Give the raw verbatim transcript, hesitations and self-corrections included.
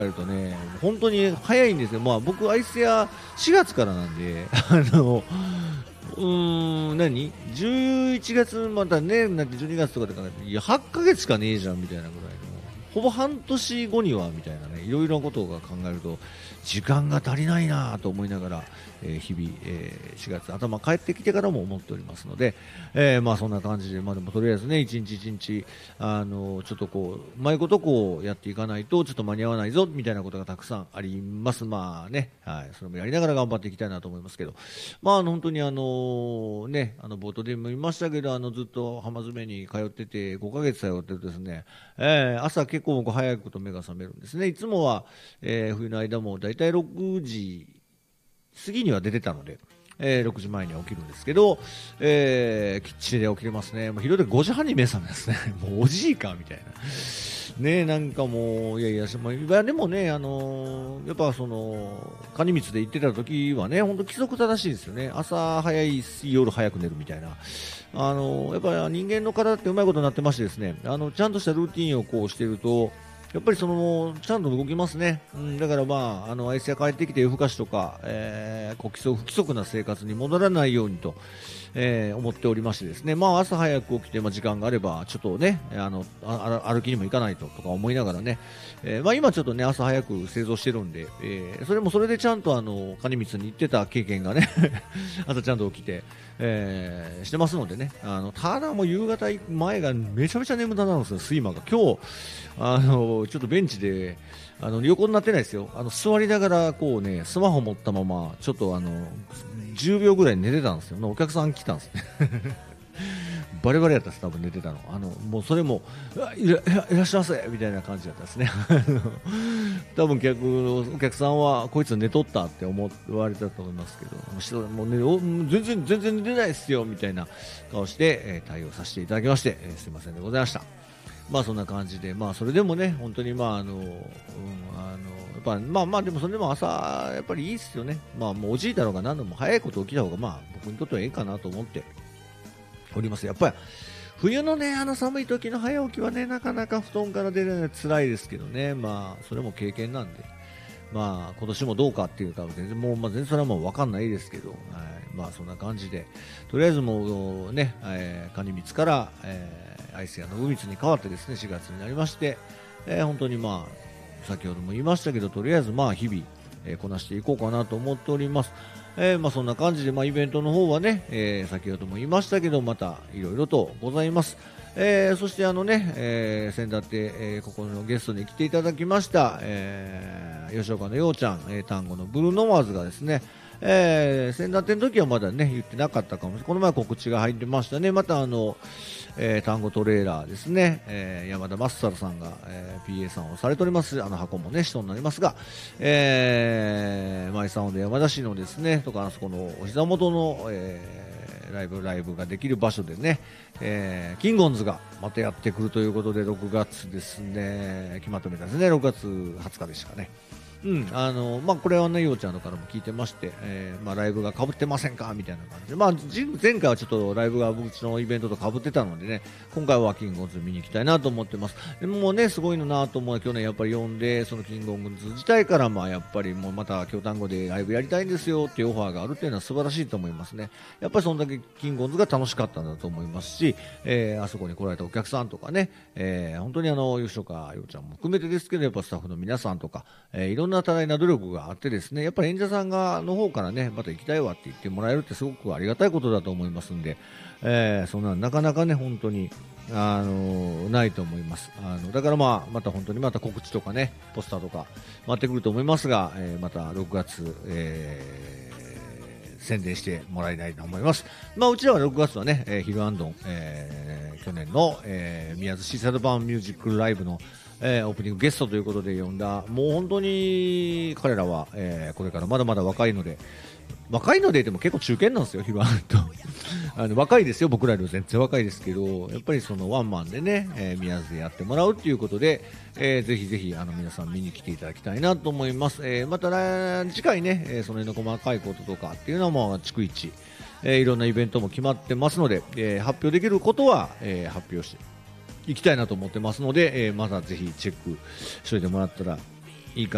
えるとね、本当に早いんですよ。まあ僕アイス屋しがつからなんで、あの、うーん、何 ?じゅういち 月またね、なってじゅうにがつとかで考えて、いや、はちかげつしかねえじゃんみたいなぐらいの、ほぼ半年後にはみたいなね、いろいろなことが考えると、時間が足りないなと思いながら、えー日々、えーしがつ頭帰ってきてからも思っておりますので、えーまあそんな感じで、まあでもとりあえずね、一日一日、あの、ちょっとこう、うまいことこうやっていかないと、ちょっと間に合わないぞ、みたいなことがたくさんあります。まあね、はい、それもやりながら頑張っていきたいなと思いますけど、まああの本当にあの、ね、あの冒頭でも言いましたけど、あのずっと浜詰めに通ってて、ごかげつ通ってるとですね、えー朝結構僕早くと目が覚めるんですね。いつもは、えー冬の間もだいたいろくじ過ぎには出てたので、えーろくじまえには起きるんですけど、えーきっちりで起きれますね。もう昼でごじはんに目覚めますね。もうおじいかみたいな。ねなんかもう、いやいや、まあ、いやでもね、あのーやっぱその、カニ光で行ってた時はね、本当規則正しいですよね。朝早いし、夜早く寝るみたいな。あのーやっぱり人間の体ってうまいことになってましてですね、あの、ちゃんとしたルーティンをこうしてると、やっぱりそのちゃんと動きますね、うん、だからまあ、あのアイス屋帰ってきて夜更かしとか、えー、こう規則不規則な生活に戻らないようにと、えー思っておりましてですね、まあ、朝早く起きて、まあ、時間があればちょっとね、あのあ歩きにも行かないととか思いながらね、えーまあ、今ちょっとね朝早く製造してるんで、えーそれもそれでちゃんとあのカニ光に行ってた経験がね朝ちゃんと起きて、えーしてますのでね、あのただもう夕方前がめちゃめちゃ眠たなるんですよ、睡魔が今日あのちょっとベンチであの横になってないですよ、あの座りながらこうねスマホ持ったままちょっとあのじゅうびょうぐらい寝てたんですよ、お客さん来たんですねバレバレやったです、多分寝てたの、あのもうそれもいらいらっしゃいませみたいな感じだったですね多分客お客さんはこいつ寝とったって思われたと思いますけど、もう、ね、お全然全然寝てないですよみたいな顔して、えー対応させていただきまして、えーすいませんでございました。まあそんな感じで、まあそれでもね、本当にまああの、うん、あの、やっぱまあまあでもそれでも朝やっぱりいいですよね。まあもうおじいだろうが何度も早いこと起きた方がまあ僕にとってはいいかなと思っております。やっぱり冬のねあの寒い時の早起きはねなかなか布団から出るのは辛いですけどね。まあそれも経験なんで。まあ今年もどうかっていうか全然もうまあ全然それはもう分かんないですけど、はい、まあそんな感じでとりあえずもうね、えー、カニ光から、えーアイス屋の海光に変わってですねしがつになりまして、えー本当にまあ先ほども言いましたけどとりあえずまあ日々、えーこなしていこうかなと思っております。えーまあそんな感じでまあイベントの方はね、えー先ほども言いましたけどまたいろいろとございます。えーそしてあのね、えー、先だって、えーここのゲストに来ていただきました、えー吉岡のようちゃん、えー単語のブルーノワーズがですね、えー、先だっての時はまだね言ってなかったかもしれない。この前告知が入ってましたね。またあの、えー単語トレーラーですね、えー山田マッサルさんが、えーピーエー さんをされております。あの箱もね人になりますが、えーマイサウンド山田市のですねとかあそこのお膝元の、えーライブライブができる場所でね、えーキンゴンズがまたやってくるということでろくがつですね、決まってみたですね、ろくがつはつかでしたかね。うん、あのまあ、これはね、ようちゃんのからも聞いてまして、えーまあ、ライブが被ってませんかみたいな感じで、まあ、じ前回はちょっとライブがうちのイベントと被ってたのでね、今回はキングオンズ見に行きたいなと思ってます。でもうね、すごいのなと思う去年やっぱり呼んで、そのキングオンズ自体から、まあ、やっぱりもうまた京丹後でライブやりたいんですよっていうオファーがあるっていうのは素晴らしいと思いますね。やっぱりそんだけキングオンズが楽しかったんだと思いますし、えーあそこに来られたお客さんとかね、えー本当にあの、吉岡ようちゃんも含めてですけど、やっぱスタッフの皆さんとか、えーいろんな多大な努力があってですね、やっぱり演者さんがの方からね、また行きたいわって言ってもらえるってすごくありがたいことだと思いますんで、えーそんななかなかね、本当に、あのないと思います。あのだからまあ、また本当にまた告知とかね、ポスターとか待ってくると思いますが、えーまたろくがつ、えー宣伝してもらいたいと思います。まあ、うちらはろくがつはね、えーヒルアンドン、えー去年の、えー宮津シーサイドバーンミュージックライブのえーオープニングゲストということで呼んだ、もう本当に彼らは、えーこれからまだまだ若いので、若いのででも結構中堅なんですよ、ヒルアンドンあの若いですよ、僕らより全然若いですけど、やっぱりそのワンマンでね、えー宮津でやってもらうということで、えーぜひぜひあの皆さん見に来ていただきたいなと思います。えーまた来次回ね、えーその辺の細かいこととかっていうのはもう逐一、えーいろんなイベントも決まってますので、えー発表できることは、えー発表していきたいなと思ってますので、えーまたぜひチェックしておいてもらったら